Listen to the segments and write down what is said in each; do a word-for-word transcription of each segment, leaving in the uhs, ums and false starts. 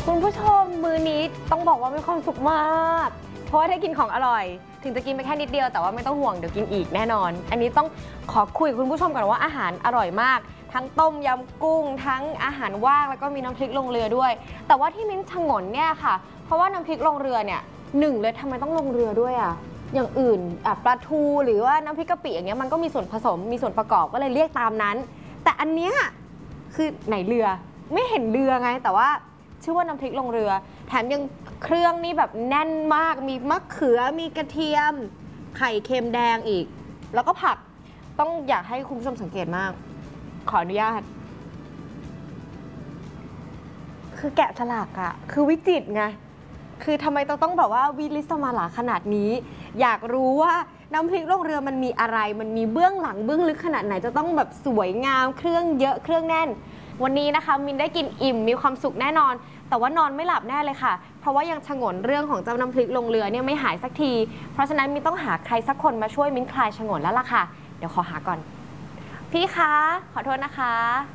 คุณผู้ชมมื้อนี้ต้องบอกว่ามีความสุขมากเพราะว่าได้กินของอร่อยถึงจะกินไปแค่นิดเดียวแต่ว่าไม่ต้องห่วงเดี๋ยวกินอีกแน่นอนอันนี้ต้องขอคุยกับคุณผู้ชมก่อนว่าอาหารอร่อยมากทั้งต้มยำกุ้งทั้งอาหารว่างแล้วก็มีน้ำพริกลงเรือด้วยแต่ว่าที่มิ้นชงนเนี่ยค่ะเพราะว่าน้ำพริกลงเรือเนี่ยหนึ่งเลยทำไมต้องลงเรือด้วยอ่ะอย่างอื่นอ่ะปลาทูหรือว่าน้ำพริกกะปิอย่างเงี้ยมันก็มีส่วนผสมมีส่วนประกอบก็เลยเรียกตามนั้นแต่อันเนี้ยคือไหนเรือไม่เห็นเรือไงแต่ว่าชื่อว่าน้ำพริกลงเรือแถมยังเครื่องนี่แบบแน่นมากมีมะเขือมีกระเทียมไข่เค็มแดงอีกแล้วก็ผักต้องอยากให้คุณผู้ชมสังเกตมากขออนุญาตคือแกะสลักอะคือวิจิตรไงคือทำไมต้องต้องแบบว่าวิลิสมาลาขนาดนี้อยากรู้ว่าน้ำพริกลงเรือมันมีอะไรมันมีเบื้องหลังเบื้องลึกขนาดไหนจะต้องแบบสวยงามเครื่องเยอะเครื่องแน่นวันนี้นะคะมินได้กินอิ่มมีความสุขแน่นอนแต่ว่านอนไม่หลับแน่เลยค่ะเพราะว่ายังฉงนเรื่องของเจ้าน้ำพริกลงเรือเนี่ยไม่หายสักทีเพราะฉะนั้นมินต้องหาใครสักคนมาช่วยมินคลายฉงนแล้วล่ะค่ะเดี๋ยวขอหาก่อนพี่คะขอโทษนะคะ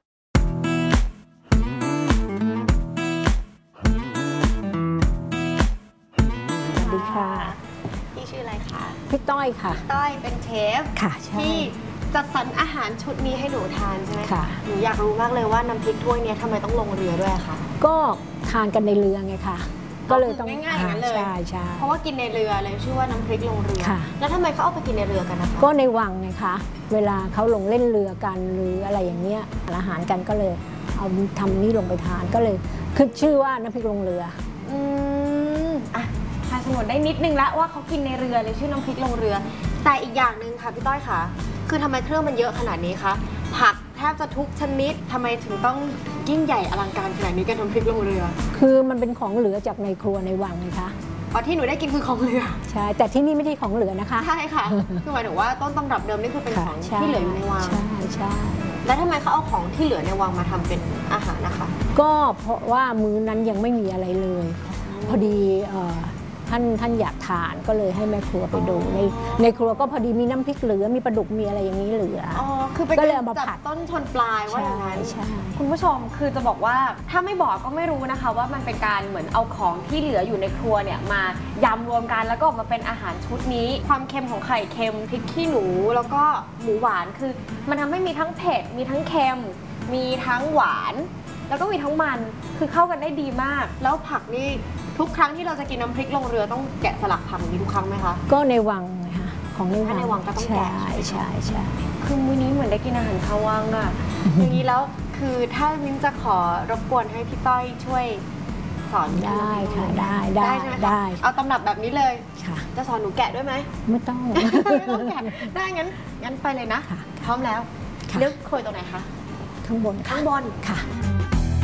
สวัสดีค่ะพี่ชื่ออะไรคะพี่ต้อยค่ะต้อยเป็นเชฟค่ะใช่ที่จัดสรรอาหารชุดนี้ให้หนูทานใช่ไหมค่ะหนูอยากรู้มากเลยว่าน้ำพริกถ้วยนี้ทำไมต้องลงเรือด้วยคะก็ทานกันในเรือไงค่ะก็เลยต้องง่ายๆอย่างนั้นเลยใช่ใช่เพราะว่ากินในเรือเลยชื่อว่าน้ำพริกลงเรือแล้วทำไมเขาเอาไปกินในเรือกันนะคะก็ในวังไงคะเวลาเขาลงเล่นเรือกันหรืออะไรอย่างเงี้ยอาหารกันก็เลยเอาทำนี่ลงไปทานก็เลยคือชื่อว่าน้ำพริกลงเรืออืมอ่ะทานสมุนได้นิดนึงแล้วว่าเขากินในเรือเลยชื่อน้ำพริกลงเรือแต่อีกอย่างหนึ่งค่ะพี่ต้อยค่ะคือทำไมเครื่องมันเยอะขนาดนี้คะผักแทบจะทุกชนิดทำไมถึงต้องยิ่งใหญ่อลังการขนาดนี้กับน้ำพริกลงเรือคือมันเป็นของเหลือจากในครัวในวังไงคะอ๋อที่หนูได้กินคือของเหลือใช่แต่ที่นี่ไม่ใช่ของเหลือนะคะใช่ค่ะคือหมายถึงว่าต้นตำรับเดิมนี่คือเป็นของที่เหลืออยู่ในวังใช่ใช่แล้วทำไมเขาเอาของที่เหลือในวังมาทำเป็นอาหารนะคะก็เพราะว่ามื้อนั้นยังไม่มีอะไรเลยพอดีท่านท่านอยากทานก็เลยให้แม่ครัวไปดูในในครัวก็พอดีมีน้ำพริกเหลือมีปลาดุกมีอะไรอย่างนี้เหลืออ๋อคือเป็นการจับต้นชนปลายว่าอย่างนั้นคุณผู้ชมคือจะบอกว่าถ้าไม่บอกก็ไม่รู้นะคะว่ามันเป็นการเหมือนเอาของที่เหลืออยู่ในครัวเนี่ยมายำรวมกันแล้วก็ออกมาเป็นอาหารชุดนี้ความเค็มของไข่เค็มพริกขี้หนูแล้วก็หมูหวานคือมันทำให้มีทั้งเผ็ดมีทั้งเค็มมีทั้งหวานแล้วก็มีทั้งมันคือเข้ากันได้ดีมากแล้วผักนี่ทุกครั้งที่เราจะกินน้ำพริกลงเรือต้องแกะสลักผักนี้ทุกครั้งไหมคะก็ในวังนะคะของในวังในวังก็ต้องแกะใช่ใช่ใช่คือมื้อนี้เหมือนได้กินอาหารข้าววังอะอย่างนี้แล้วคือถ้ามิ้นจะขอรบกวนให้พี่ต้อยช่วยสอนได้ค่ะได้ได้ใช่ไหมคะเอาตำรับแบบนี้เลยค่ะจะสอนหนูแกะด้วยไหมไม่ต้องไม่ต้องแกะได้งั้นงั้นไปเลยนะพร้อมแล้วเลือกโคยตรงไหนคะข้างบนข้างบนค่ะ